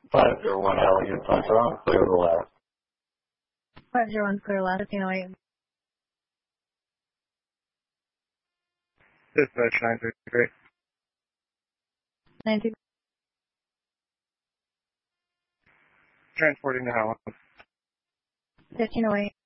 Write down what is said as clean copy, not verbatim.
501 Elegant Central, clear the last. 501 clear last, 1508. Dispatch 933. 92. Transporting to Howland. 1508.